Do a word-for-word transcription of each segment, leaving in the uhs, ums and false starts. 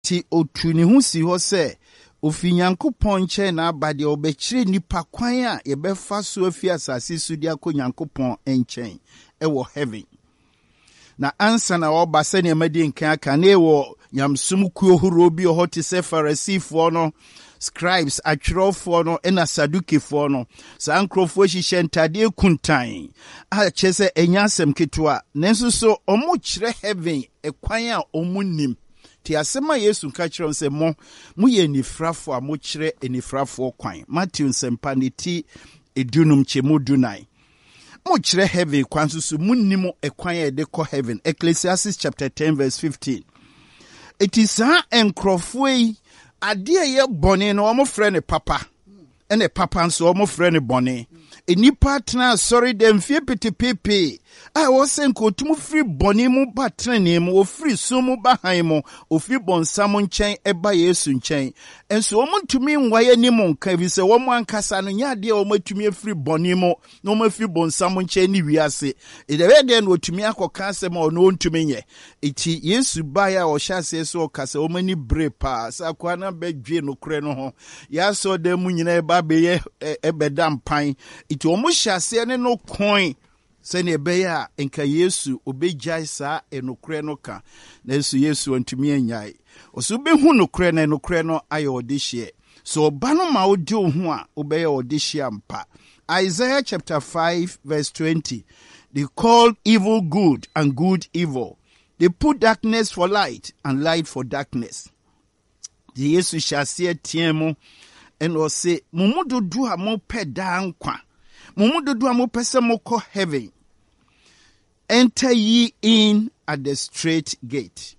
ti otu ne ho si ho se ofi Nyankopɔn nkyɛn na aba de obɛkyerɛ nipa kwan a yɛbɛfa so afi asase so de akɔ Nyankopɔn nkyɛn ɛwɔ heaven. Na ansa na ɔba sɛ ne madi nkan aka ne wɔ nyamsom kuo horo bi ɔhɔ te sɛ Farisifoɔ no, scribes atwerɛfoɔ no ɛna Sadukifoɔ no. Saa nkurɔfoɔ hyehyɛ ntadeɛ kuntan a kyerɛ sɛ ɛnya asɛm ketewa, nanso so ɔmo kyerɛ heaven ɛkwan a ɔmo nim. Ti asɛm a Yesu ka kyerɛ sɛ mo moyɛ nifrafo a mo kyerɛ enifrafoɔ kwan. Matthew nsɛmpa ne ti edunum kyɛmu dunai. Mo kyerɛ heaven kwan so so munnim ɛkwan a ɛde kɔ heaven. Ecclesiastes chapter ten verse fifteen. It is saa enkrɔfoɔ yi adeɛ yɛ bɔne no ɔmo frɛ ne papa. Ɛne papa nso ɔmo frɛ ne bɔne. Enipa tena sorry dem fie petepepe a wɔsɛ nkotum firi bɔne mu ba trene mu ofiri sum mu ba han mu ofiri bɔnsam nkyɛn ɛba Yesu nkyɛn. Enso wɔn ntumi nwaye ni mu nka bi sɛ wɔn ankasa no nya adeɛ wɔn atumi afiri bɔne mu na wɔn afiri bɔnsam nkyɛn ni wiase. Edebe deɛ no otumi akɔka asɛm a ɔno ntumi nyɛ. Eti Yesu ba ya ɔhyɛ ase so ɔkasa wɔn ani bre pa sa akwa na bɛdwe no korɛ no ho. Ya so dem nyina ɛba bɛyɛ ɛbɛda mpan. Iti omu hyase ne no coin se ne be ya enka Yesu obegyae saa enokre no ka na Yesu Yesu antumi anyai oso behu nokre na enokre no aye odehye so oba no ma odi ohu a obeye odehye ampa. Isaiah chapter five verse twenty. They called evil good and good evil. They put darkness for light and light for darkness. The Yesu hyase tiemu eno se mumudu du a mo peda nkwa. Mumudu a mo pese mo ko heaven. Enter ye in at the straight gate.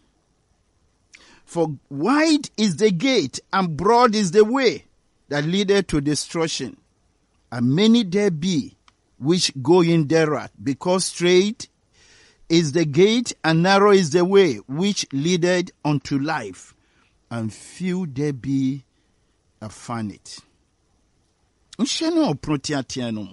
For wide is the gate and broad is the way that leadeth to destruction. And many there be which go in thereat, because straight is the gate and narrow is the way which leadeth unto life, and few there be that find it. Unshano protiatianum.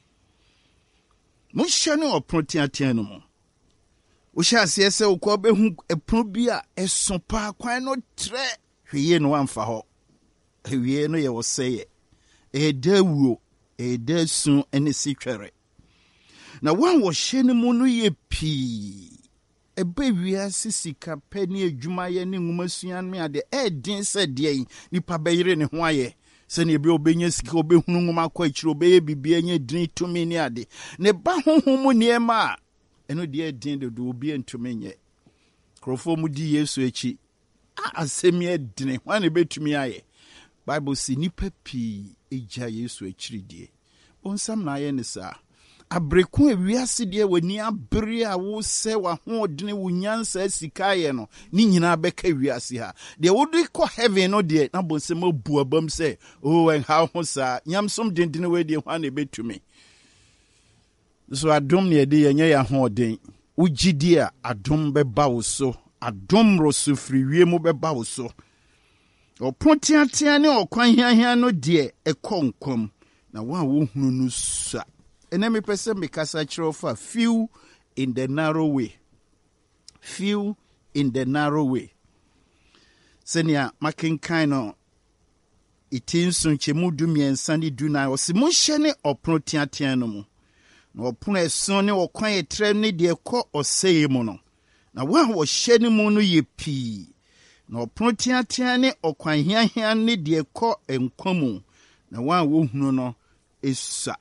Munshano protiatianum. Usha siese ukobe hu eprobia esompa kwan no tre hwie no amfa ho. Hwie no ye wo seye. E dawuo, e dasun ene sitwere. Na wan wo hye ne mu no ye pii. Ebe wiase sika pani adwuma ye ne nwumasuan me ade e din se de nipa beyire ne ho aye. Se ne ebe obenya sika obehunu nwuma kwa akiro obeye bibia nya din tumi ne ade. Ne ba honhom niema eno de din de do obi entumi nye. Krofo mu di Yesu echi. A asemi edine wan e betumi aye. Bible si nipa pi eja Yesu echiri die. Onsam na aye ne sa. Abreku ewiase de wani abere a wo se wa ho odene wo nyansa sika ye no ni nyina beka wiase ha de wo de ko heaven no de na bonsem abu abam se oh en ha ho sa nyamsom dendene we de hwa na betumi so adom ne de yenye ya ho oden wo gidi a adom beba wo so adom ro so firi wie mu beba wo so opontiatia ne okwan hiahia no de ekonkom na wa wo hunu no sa. Enemy person because I for few in the narrow way. Few in the narrow way. Senia making kind of it is soon chemudumi and sandy do now or simushene or protiatianum. No pune sonne or quiet treni de co or say mono. Now one was shedding mono ye pee. No protiatiane or quahiani de co and common. Now one won't no is sa.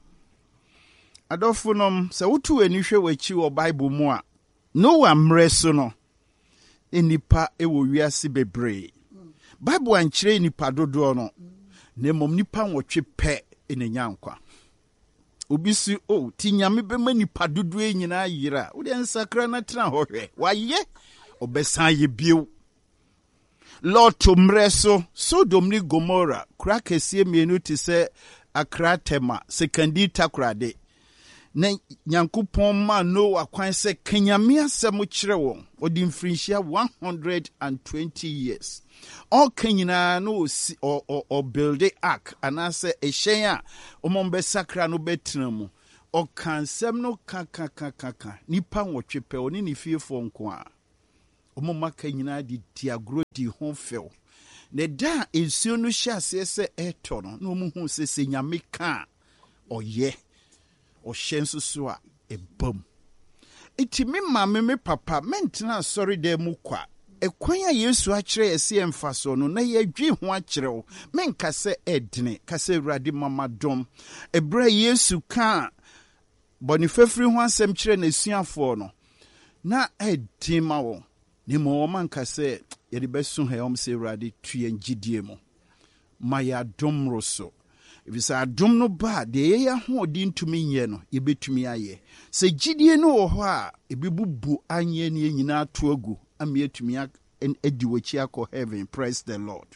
Adofunom se wotu anihwe wachi wo Bible mu a no amre so no enipa ewo wiase bebre Bible ankyere nipa dodo no na mom nipa nwotwe pe enenya nkwa obi si o tinyame bema nipa dodo enyina yira wo de nsakra na tena hohwe waye obesan ye bio Lord to mreso Sodom ni Gomorrah kura kesie mienu ti se Akra Tema sekandi takrade na Nyankopon ma no akwan se kenyame asem kire won odi mfrinhia one hundred twenty years all kenyina no o o build the ark anase ehyen a omombe sakra no betina mu o kansem no kaka kaka nipa nwotwe pe oni ni fiefo nko a omo maka nyina di diagro di ho feel ne da ensuo no hye ase se eto no na omo hu se se nyame ka oye o hye nso so a ebam iti me mama me papa mentena sorry de mu kwa ekwan a Yesu a kire ese emfa so no na ye dwi ho a kire wo menka se edene ka se Awurade mama dom ebra Yesu ka bonifefri ho asem kire na suafo no na edima wo ni mo manka se ye de besu he om se Awurade tue ngidie mu ma ya dom roso Ibisa adom no ba de ye ya ho odi ntumi nye no ye betumi aye se gidie no wo ho a ebibubu anye ne nyina ato agu am yetumi edi wachi akọ heaven. Praise the Lord.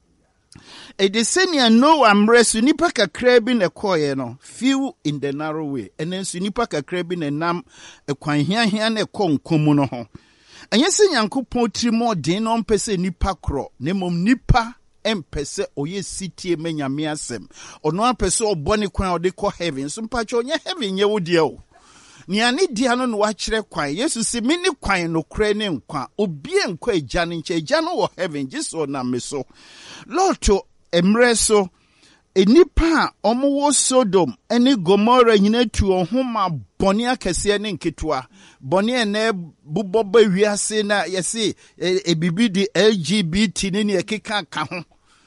E de senia no amresu nipa kakra bi na koye no few in the narrow way enensu nipa kakra bi na nam ekwan hiahia na ekonkomu no ho enye se Nyankopɔn trimo den no mpese nipa kro ne mom nipa empese oye sitie menyame asem ono apese obone kwan ode kɔ heaven so mpacho onye heaven ye wo de o ni ani dia no no wa kire kwan Yesu se me ni kwan no kra ne nkwa obie nkwa agya ne nche agya no wo heaven jiso na me so loto emre so enipa omo wo Sodom eni Gomorrah nyina tu ohoma bone akese ne nketwa bone na buboba wiase na yesi ebibi di L G B T ne ne ekeka ka ho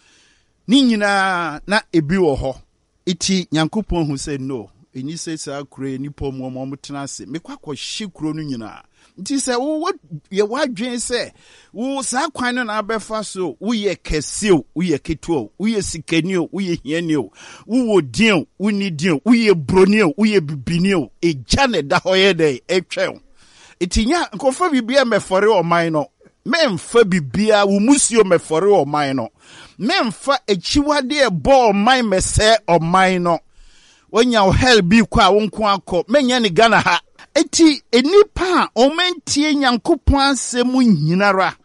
ni nyina na ebi wo ho iti Nyankopɔn hu se no eni se sa kure ni pomu omo tena se mekwa hye kuro no nyina nti se wo ye wadwen se wo sa kwan no na abefa so wo ye keseo wo ye ketuo wo ye sikanio wo ye hianio wo wo din wo ni din wo ye bronio wo ye bibinio eja ne da hoye de etwe itinya nkofa bibia mefore o man no memfa bibia wo musio mefore o man no memfa echiwade e bo o man mese o man no wonya hell bi kwa wo nko akọ menya ni Ghana ha eti enipa omentie Nyankopɔn asɛm nyinara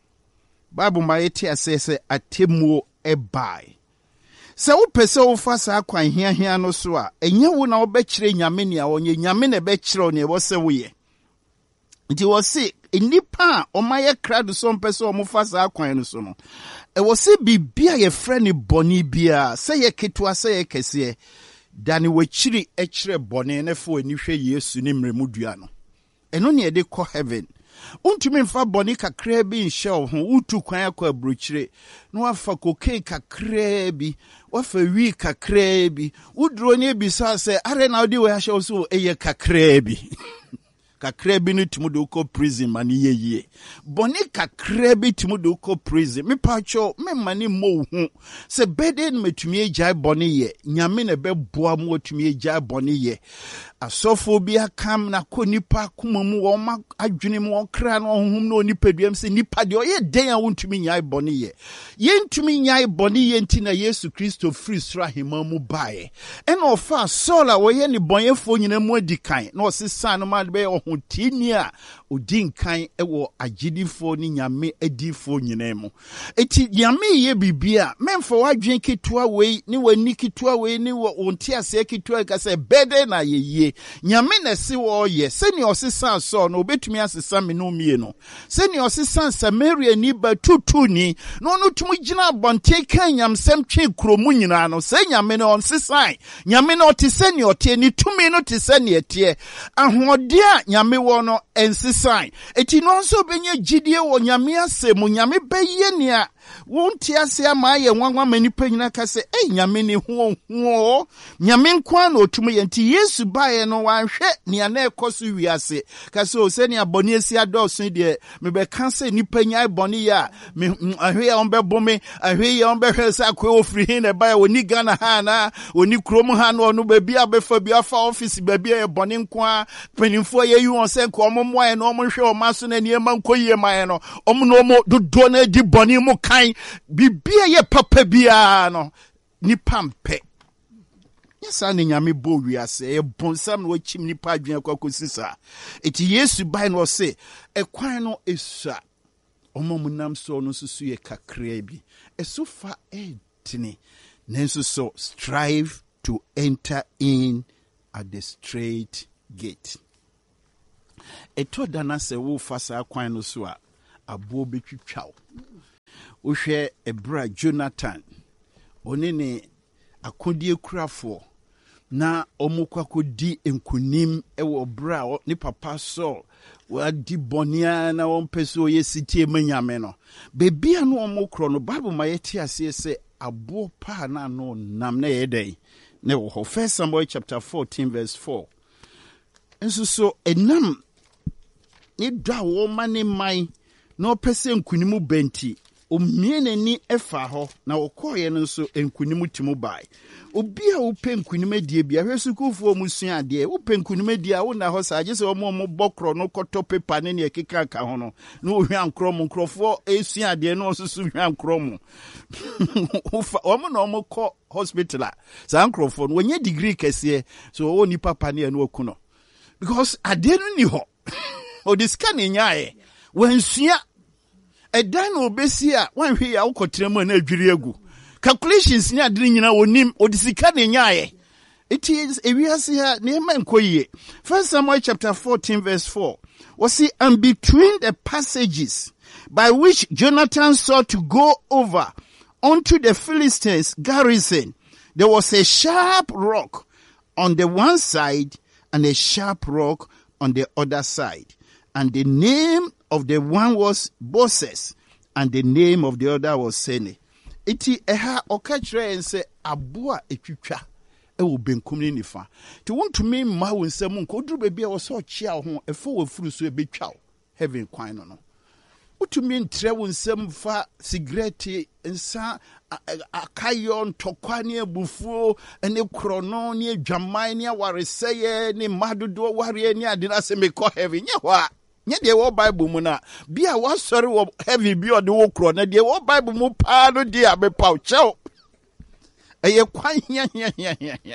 Bible ma yeti asese atemuo ebai se wo pese wo fa sa kwan hia hia no so a enye wo na wo be kire nyame ne a wonye nyame na be kire ne wo se wo ye nti wo se enipa omaye krado so mpese o mo fa sa kwan no so no e wo se bibia ye frɛ ne boni bia se ye ketua se ye kese dani wachiri echire bone ne fo ani hwe Yesu ne mremudua no eno ne de kɔ heaven untumi mfa bone kakra bi nhye ho utu kwan akɔ abrochire no afa koke kakra bi wafa wi kakra bi udro ne bi sa se are na odi we ahye so eye kakra bi kakra bi no timo do ko prison mani yeye bone kakra bi timo do ko prison me pacho me mani mo hu se bede no metumi agya bone ye nyame na be boa mo tumi agya bone ye asofo bi akam na ko nipa kuma mu wo ma adwene mu okra no honhum na onipaduam se nipa de oye den a wontumi nyai bone ye ye ntumi nyai bone ye nti na Yesu Kristo free sra hema mu bae ena ofa sola wo ye ni bonyefo nyina mu adikan na osesa no ma be ohotini a odinkan ewo agidifo ni nyame adifo nyina mu eti nyame ye bibia memfo wadwen ketua we ni wani ketua we ni wo onti ase ketua ka se bede na ye ye nyame na si wo ye seni osesa so no obetumi asesa me no mie no seni osesa Samaria ni ba tutu ni no no tumu gina bonte kan nyamsem twe kromu nyina no se nyame no onsesa nyame no te seni ote ni tumi no te seni etie ahode a nyame wo no ensesa eti no nso benye gidie wo nyame asemu nyame beye ne a wonti ase ama ye nwanwa manipa nyina ka se eh nyame ne ho ho nyame nkwa na otumu ye nti Yesu bae no wanhwe ne ana ekoso wiase ka se o se ne abone esi adoso de me be ka se nipa nya bone ya me ahwe ya ombe bome ahwe ya ombe hwese akwa ofri hin na bae oni Ghana ha na oni krom ha no no ba bi abefa bi afa office ba bi e bone nkwa panimfo ye yi won se nko ommo ye no omhwe o maso na ne ma nkoyie mae no omno no mo dodo na di bone mu kan bibia ye papa bia no nipa mpe yesa ne nyame bo wiase e bonsam no chim nipa adwen kwakosisa eti Yesu bai no se ekwan no esua omomunam so no susu ye kakra bi esufa etini nenso so strive to enter in at the straight gate eto dana se wo fasa kwan no so a aboɔ bɛtwitwa wo. Wohwɛ Ebra Jonathan one ne akodie kurafoɔ na ɔmo kwakodi nkunim ɛwɔ bra ne papa Saul wadi bɔnea na wɔmpɛ so yɛ sitie manyame no. Bebia no ɔmo korɔ no Bible ma yɛte aseɛ sɛ aboɔ pa na no nam na yɛ dɛn na wɔ hɔ. First Samuel chapter fourteen verse four. Nso so enam ne dɔ a wɔma ne man na ɔpɛ sɛ nkunimu bɛnti omie n'ani ɛfa hɔ na wɔkɔɔyɛ no nso nkunimu timu bae. Obi a wopɛ nkunim adie bia hwɛ sukuufoɔ mu sua adeɛ wopɛ nkunim adie a wona hɔ saa gye sɛ ɔmo ɔmo bɔkorɔ no kɔtɔ pepa ne ne ɛkeka ka ho no na ohwɛ ankorɔ mu nkorɔfoɔ esua adeɛ no nso so hwɛ ankorɔ mu ɔmo na ɔmo kɔ hospital a saa nkorɔfoɔ no wɔnyɛ degree kɛseɛ so wɔwɔ nipa pa ne ɛno aku no because adeɛ no ni hɔ ɔde sika ne nyaayɛ wɔnsua ɛdan na obesi a wanhwe ya wokɔtena mu na adwiri agu calculations ni adene nyina wonim odisika ne nyaaye. It is ewiase ha ne ma nkoyie. First Samuel chapter fourteen verse four. Was see, and between the passages by which Jonathan sought to go over onto the Philistines' garrison, there was a sharp rock on the one side and a sharp rock on the other side. And the name of the one was Boses, and the name of the other was Sene. Iti eha okachre ense aboa etwitwa ewo benkum ni nifa. Ti wontumi ma wo nsam nko duru bebia wo so chia ho efo wo furu so ebetwa heaven kwan no no. Utumi ntre wo nsam fa cigarette nsa akayo ntokwa ne abufuo ne krono ne adwaman ne awareseye ne madodo ware ne ade na se mekɔ heaven nye ho a nye de wo Bible mu na bia wo sɔre wo heavy bi ode wo kro na de wo Bible mu pa no de abepaw chew eye kwan ya ya ya ya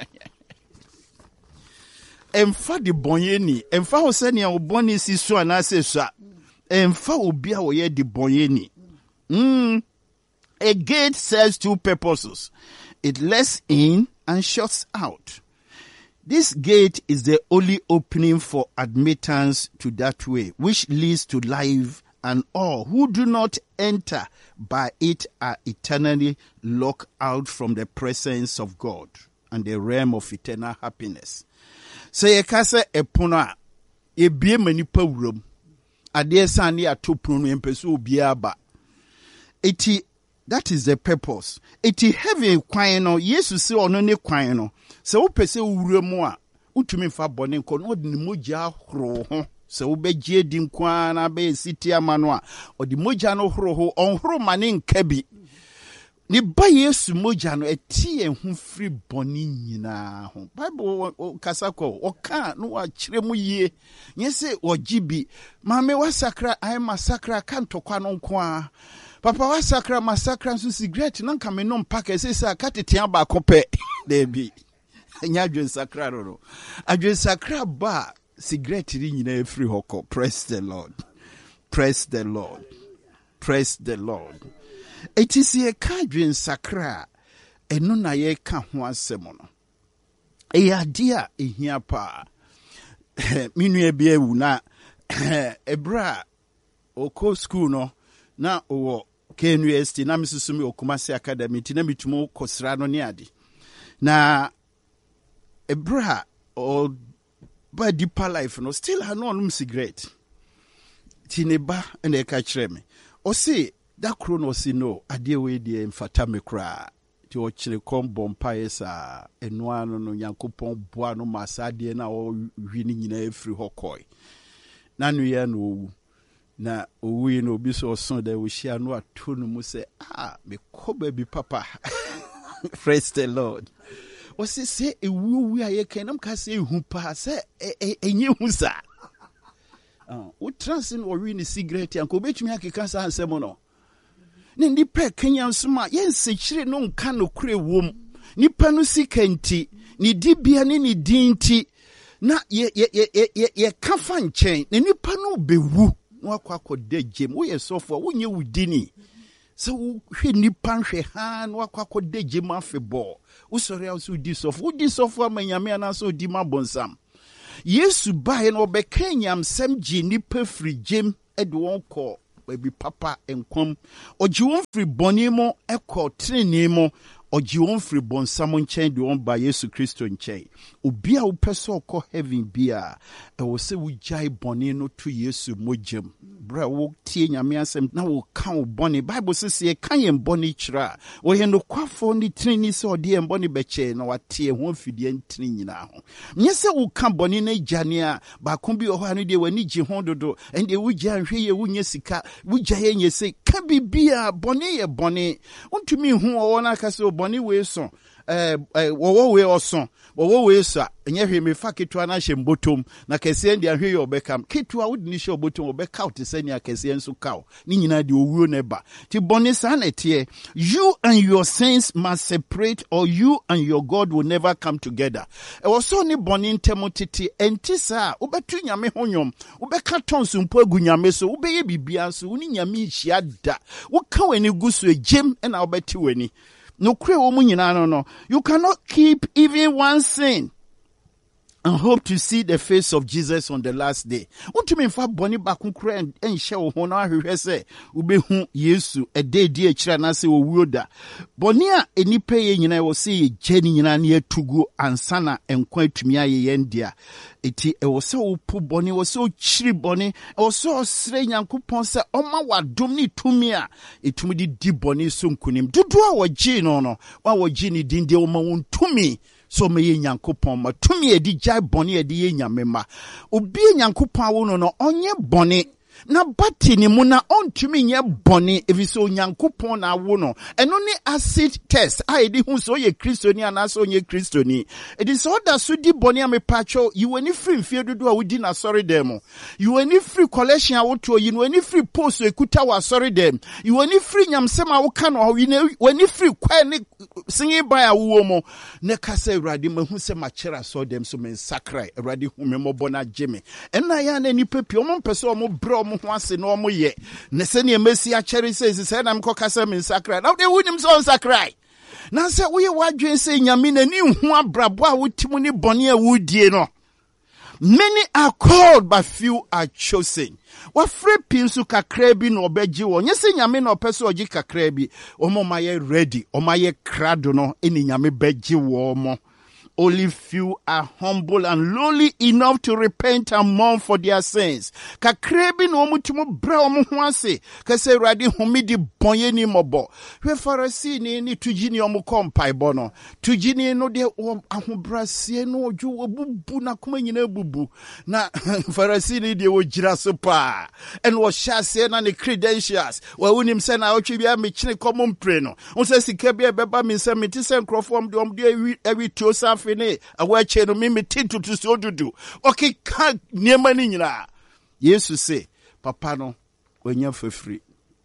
emfa de bonye ni emfa ho se ne wo boni si so na se so emfa obi a wo ye de bonye ni. mm A gate serves two purposes. It lets in and shuts out. This gate is the only opening for admittance to that way, which leads to life, and all who do not enter by it are eternally locked out from the presence of God and the realm of eternal happiness. So ye kase epona ye bie manipa wuram ade san ne atopro no empeso obi aba eti. That is the purpose. Iti heaven kwan no Yesu se ono ne kwan no se wo pese wura mu a utumi fa bone nko no de mogya horo ho se wo begye di nkwa na be siti ama no a odi mogya no horo ho onhoro mane nka bi ni ba Yesu mogya no eti ehun free bone nyina ho. Bible kasako o ka no wa kire mu yie nyese ogi bi mame wasakra ai masakra kan tokwa no nko a papa wa sakra masakra nso cigarette na nka me no mpaka sesa katetea ba kope there be nya adwen sakra ro adwen sakra ba cigarette ri nyina efiri hoko. Praise the Lord, praise the Lord, praise the Lord. It is a kadwen sakra eno na ye ka ho asem no e adia ehia pa minu e bia wu na ebra oko school no na owo K N U S T na misusumi Okumasi Academy tina mitumo kosra no ne ade na ebra o ba deeper life no still ha no onum cigarette tineba na e ka kire me o se da kro no si no ade we de mfata me kra ti o kire kom bompa esa eno ano no Yankopɔn boa no masade na o hwi ni nyina efiri hokoi na nu ye no owu na owi no obi so son da we share no atonu mu say ah me ko baby papa. Praise the Lord. O se se ewu wi aye kenam ka se hu pa se enye hu sa ah o transin o wi ni cigarette anko betumi akeka sa ansem no ne ndi pe kenya nsoma ye nsechire no nka no kure wom nipa no sikanti ni dibia ne ni dinti na ye ye ye ye kafa nchen ne nipa no bewu wakwa kode jem wo ye sofo wo nye wudini se wo hwe nipa hwe ha no wakwa kode jem afebo wo sori aso di sofo wo di sofo amanyame ana so di mabonsam Yesu bae no be kenyam sem ji nipa firi jem e de won ko baby papa enkom ogye won free boni mo ekọ trene mo ogye won free bonsam nchen de won ba Yesu Kristo nchen obi a wo pese okọ heaven bia e wo se wo jai boni no to Yesu mojem bra wo tie nyame asem na wo kan wo boni Bible says e kan yen boni kira wo he no kwafo ni trene se ode yen boni beche na watie ho afidie ntini nyina ho nye se wo kan boni na jane a ba kon bi o ho anu de wani gye ho dodo ende wo gya hwe ye wo nya sika wo gya ye nye se ka bibia boni ye boni untumi hu o na ka se boni we so eh wo we oso wo we so enye hwe me fa ketua na hye mbotom na kese ndi ahwe ye obekam ketua wo ni hye obotom obeka out se ni akese enso kaw ni nyina de owuo ne ba ti boni sa na tie you and your sins must separate or you and your God will never come together e wo so ni boni ntemo tete enti sa obetu nyame honyom obeka tonso mpo agu nyame so obeye bibia so uni nyame hia da wo ka wani guso ejem na obeti wani no kre wo mu nyina no no you cannot keep even one sin and hope to see the face of Jesus on the last day. Untumi mfa boni bakunkura enhye wo ho na ahwehwe se ubehu Yesu ede di akira na se owuo da. Boni a enipa ye nyina wo se ye geni nyina na etugu ansana enkwa atumi aye yendia. Eti e wo se opu boni wo se ochiri boni wo se osre Nyankopon se oma wadom ni tumi a etumi di di boni so nkunim. Dodo a wo gi no no wa wo gi ni din de wo ma won tumi so me ye Nyankopon ma tumi edi jai boni edi ye nyame ma obi Nyankopon awo no no onye boni na bati ni mu na ontumi nye boni eviso Nyankopon na awo no eno ni acid test a edi hu so ye kristoni anaso onye kristoni edi so da so di boni a me pacho you any free mfie dodo a wodi na sorry dem you any free collection a woto you any free post ekuta wa sorry dem you any free nyamsem a wo ka no you any free kwa ni singi ba ya wo mo ne ka se Awurade mahu se ma kira so dem so men sakrai Awurade hu me mobo na jeme ena ya na nipa pi omo mpese omo bro omo ho ase no omo ye ne se ne emesi a kire se se na mko kasa men sakrai na de wunim so sakrai na se wo ye wadwen se nyame na ni hu abrabo a wotimu ni bone a wudie no. Many are called, but few are chosen. Wa free pinsu kakrebi no obeji wo. Nyese nyame no peso oji kakrebi. Omo maye ready. Omaye krado no. Eni nyame beji wo omo. Only few are humble and lowly enough to repent and mourn for their sins. Kakrebi no omutumu bra omu huase. Kese radi humidi bonye ni mobo. We farasi ni ni tujini omu kompa ibono. Tujini no de ahubrasiye no oju obubu na kuma nyine bubu. Na farasi ni de ojira sopa. En wo shase na ni credentials. Wa unim se na ochi bia me chine komo mpre no. Unse sikebi ebeba mi se mi ti se nkrofo de omde ewi ewi tiosa fene awache no mimi tintu to so dudu okay ka niema ni nyina Yesu se papa no onya fefri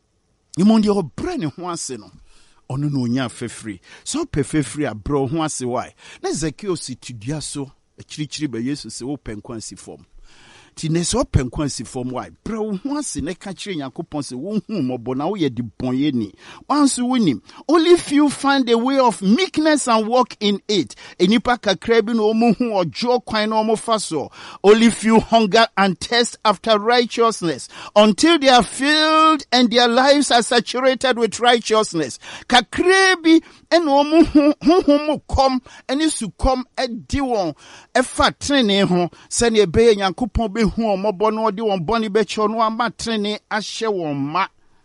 imondi o brane ho ase no ono no onya fefri so pe fefri abro ho ase why na Zakeo situdua so akirichiri ba Yesu se wo penkwansi fom ti ne so penkwansi fom why bro ho ase ne ka kire Yakobon se wo hu mobo na wo ye di bonye ni wanso wonim only few find a way of meekness and walk in it enipa kakra bi no omo hu ojo kwan no omo faso only few hunger and thirst after righteousness until they are filled and their lives are saturated with righteousness kakra bi en omo hu hu kom eni su kom edi won efa trene ho se ne be Yakobon hu omobo no de won boni be cho no amatrene ahye won ma.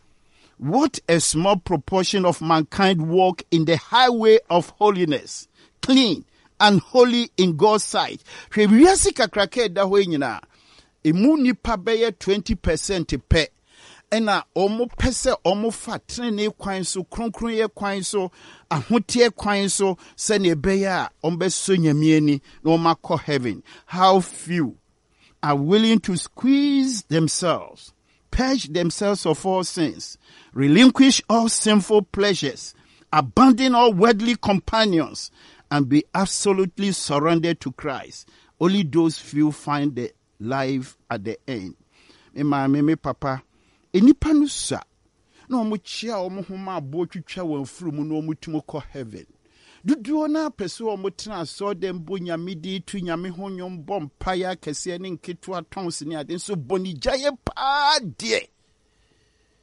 What a small proportion of mankind walk in the highway of holiness, clean and holy in God's sight. Hwe wiase kakraka da ho nyina emu nipa be twenty percent pe ena omo pese omo fa trene kwan so kronkron ye kwan so ahotie kwan so se ne be ya ombe so nyame ani na omakọ heaven. How few are willing to squeeze themselves, purge themselves of all sins, relinquish all sinful pleasures, abandon all worldly companions, and be absolutely surrendered to Christ. Only those few find the life at the end. Me ma me me papa, enipa no sa na omo chia omo homa abo twitwa wan furu mu na omo tumo kọ heaven. Dudu na pese omo tena so dem bo nyame di tu nyame honyom bom paya kese ne nketo atons ne ade so boni jaye pa de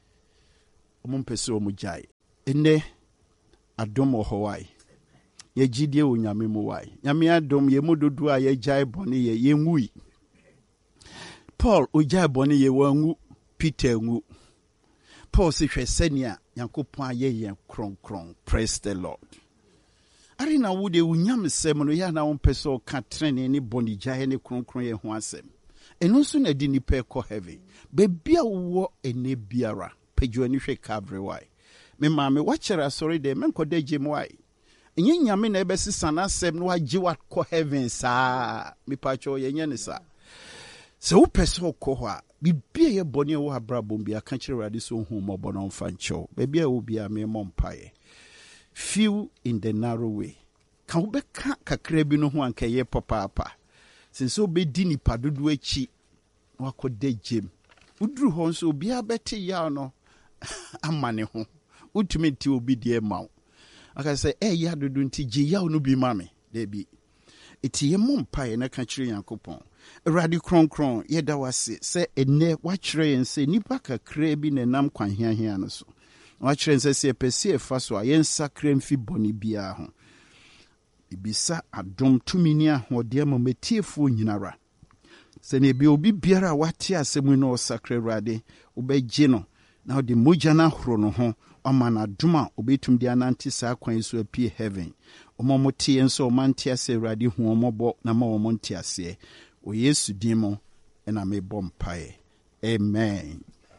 ɔmo mpɛ sɛ ɔmo gyae. Ene adom wɔ Hawaii. Ye gidie wo nyame mu wai. Nyame adom ye mu dodo a ye gyae bɔne ye ye nwui. Paul o gyae bɔne ye wangu, Peter ngu. Paul se hwɛ sɛnea Nyankopɔn ayɛ yɛn kronkron. Praise the Lord. Ari na wo de wo nyame sɛm no ya na wo mpɛ sɛ ɔka trene ne bɔne gyae ne kronkron yɛ ho asɛm. Ɛno nso na di nipa kɔ heaven. Bebia wo ene biara. Pejuani hwɛ Calvary wai. Me maame wakyere asɔre de men kɔda gyem wai. Enye nyame na ebesisa na asɛm no agye wakɔ heaven saa. Me pacho ye nye ne sa. Se wo pɛ sɛ ɔkɔ hɔ a bibia ye bɔne wo abrabom bia ka kyerɛ Awurade so hu mɔbɔ no mfa nkyɛw. Bebia wo bia me mmɔ mpae. Few in the narrow way. Ka wo bɛka kakra bi no ho anka ye papa. Since obedi nipa dodo akyi wakɔda gyem. Uduru hɔ nso bia bɛte yaw no amane ho. Utumi ti obi die maw. Aka say eh ya dodo nti gye yaw no bi mame. There be. Eti ye mom pae na ka kyerɛ Yankopɔn. Awurade kronkron ye da wase sɛ ene wakyerɛ yɛn sɛ nipa kakra bi na nam kwan hiahia no so. Wakyerɛ sɛ sɛ pɛsie fa so a yɛn sakra mfi bɔne bia ho. Ibisa adom tumi ni ahode ma metiefuo nyinara. Sɛ ne bi obi biara a wate asɛm no sakra Awurade obɛgye no na ɔde mogya na horo no ho ɔma na adom a obetum de anante saa kwan so apie heaven. Ɔmo mo tie nso ɔma nte ase Awurade hu ɔmo bɔ na ma ɔmo nte ase. O Yesu din mo ɛna me bɔ mpae. Amen.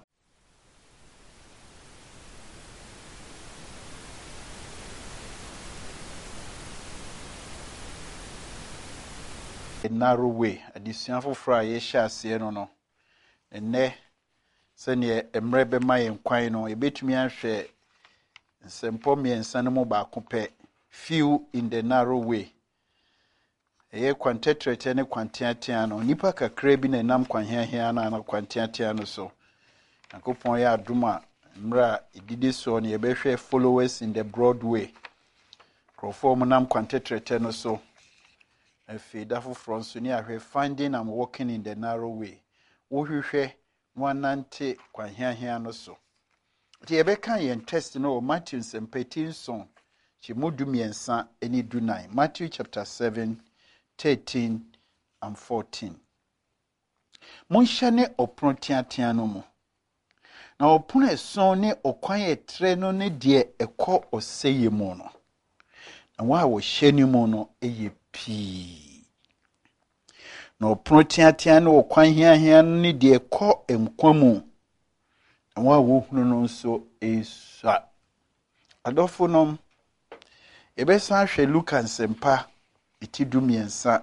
A narrow way. Addition for fry ye shall see no no. And ne send ye a mrebe my inquino, a bit me and share. And send for me and sanimo ba compare. Few in the narrow way. A quantitative any quantiatiano, nipa ka crabin and nam quan here here and a quantiatiano so. And coupon ya duma, mra, it did so on your better followers in the broad way. Proform nam quantitative so. A fedarful from Sunia, finding and walking in the narrow way. Wohwe one ninety quan here here no so. The Rebecca and test no Matthew and Petin song. She modu me and son any do nine. Matthew chapter seven, thirteen and fourteen. Monshane oprontiatiano mo. Na opone son ne okwan treno ne de ekɔ oseye mo no. Na wa wo hyeni mo no eye pii. Na oprontiatiano okwan hiahia ne de ekɔ emkwamu. Na wa wo hunu no nso esa. Adofo nom Ebesa hwe Luka nsempa etidu miensa.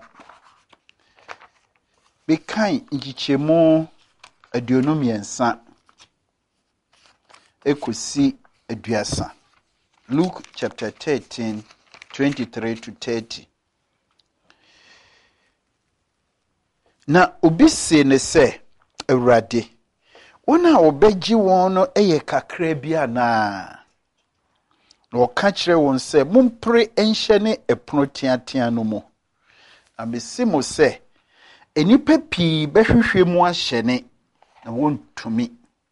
Bekan nkichemu aduonu miensa. Ekosi aduasa. Luke chapter thirteen, twenty-three to thirty. Na obi se ne se Awurade, wona obegyi won no eye kakra bia na. No kachre won se mumpre enhye ne epono tiatia no mo. Amesimo se enipa pii behwehwe mu ahye ne na wontumi.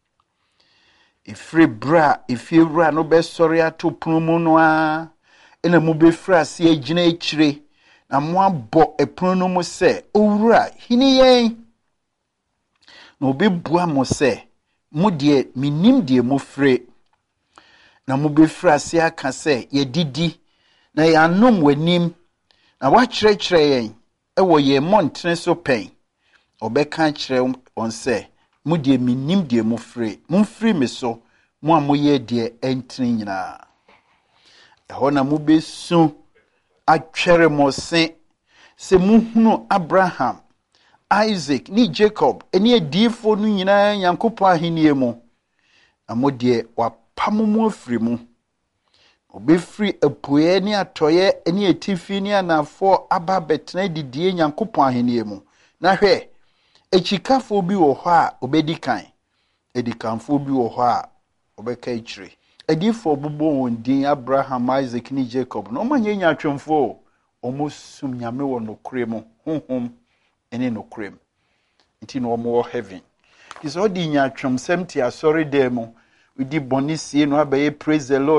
Ifre bra ifewura no besori ato pono mu no a ena mu befra se agina ekire na mo abo epono no mu se owura hini yen. Na obi bua mo se mo de minim de mo fre na mo befra se aka se ye didi na ya nom wanim na wa kyerɛkyerɛ yen e wo ye montre so pen obeka kyerɛ on se mo de minim de mo fre mo fri me so mo amoye de entri nyina e ho na mo besu atwere mo se se mo hunu Abraham, Isaac ni Jacob eni adifo no nyina Yankopɔn ahenie mo na mo de wa pamumu afiri mu obefiri apoye ni atoye ni etifi ni anafo aba betena didie Nyankopɔn ahenie mu na hwɛ echikafo bi wo hɔ a obedikan edikanfo bi wo hɔ a obeka ikyire edifo bobo won din Abraham, Isaac ni Jacob no manye nyatwemfo omosum nyame wo nokure mu honhom ene nokure nti no omo heaven is all di nyatwem semti asori dem wodi bɔne sie no abɛyɛ praise the Lord